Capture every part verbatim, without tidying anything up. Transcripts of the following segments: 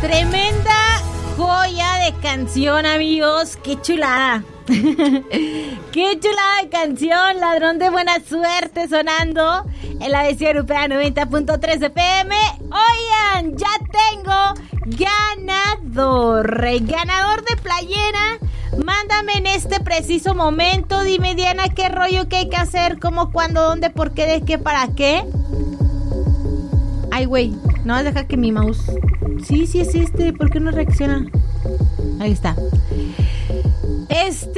Tremenda joya de canción, amigos. Qué chulada. Qué chulada de canción. Ladrón de buena suerte sonando en la versión europea noventa punto tres F M. Oigan, ya tengo ganador. Ganador de playera. Mándame en este preciso momento. Dime, Diana, qué rollo, qué hay que hacer, cómo, cuándo, dónde, por qué, de qué, para qué. Ay, güey, no vas a dejar que mi mouse... Sí, sí es este, ¿por qué no reacciona? Ahí está. Este...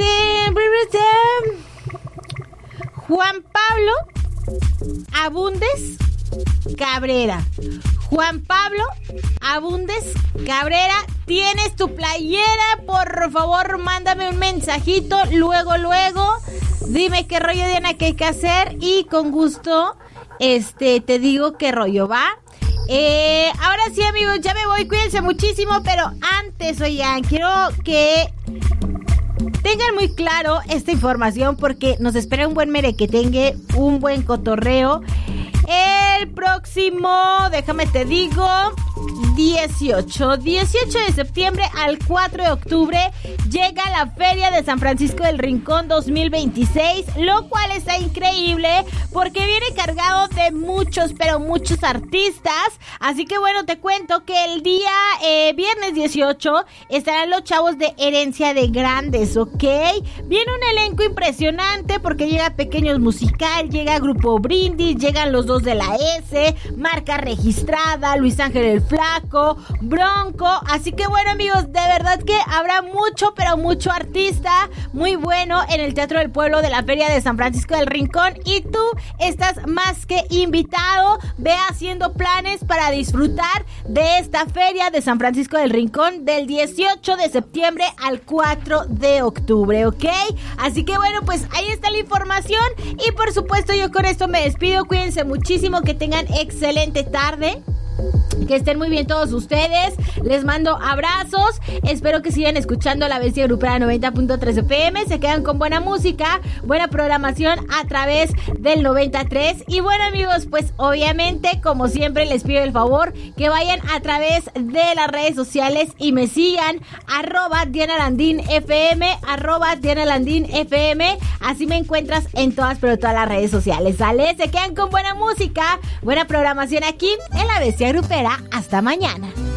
Juan Pablo Abundes Cabrera. Juan Pablo Abundes Cabrera, tienes tu playera. Por favor, mándame un mensajito. Luego, luego, dime qué rollo, Diana, que hay que hacer. Y con gusto, este, te digo qué rollo, ¿va? Eh, ahora sí, amigos, ya me voy, cuídense muchísimo, pero antes, oigan, quiero que tengan muy claro esta información porque nos espera un buen merequetengue, un buen cotorreo. El próximo, déjame te digo, dieciocho de septiembre al cuatro de octubre llega la Feria de San Francisco del Rincón dos mil veintiséis, lo cual está increíble porque viene cargado de muchos, pero muchos artistas. Así que bueno, te cuento que el día eh, viernes dieciocho estarán los chavos de Herencia de Grandes, ¿ok? Viene un elenco impresionante porque llega Pequeños Musical, llega Grupo Brindis, llegan los dos de la S, Marca Registrada, Luis Ángel el Flaco, Bronco. Así que bueno, amigos, de verdad que habrá mucho, pero mucho artista muy bueno en el Teatro del Pueblo de la Feria de San Francisco del Rincón. Y tú estás más que invitado. Ve haciendo planes para disfrutar de esta Feria de San Francisco del Rincón del dieciocho de septiembre al cuatro de octubre, ¿ok? Así que bueno, pues ahí está la información. Y por supuesto, yo con esto me despido. Cuídense muchísimo, que tengan excelente tarde. Que estén muy bien todos ustedes. Les mando abrazos. Espero que sigan escuchando la Bestia Grupera noventa punto tres F M. Se quedan con buena música, buena programación a través del noventa y tres. Y bueno, amigos, pues obviamente, como siempre, les pido el favor que vayan a través de las redes sociales y me sigan. Arroba Diana Landín F M. Arroba Diana Landín F M. Así me encuentras en todas, pero todas las redes sociales, ¿sale? Se quedan con buena música, buena programación aquí en la Bestia Grupera. Hasta mañana.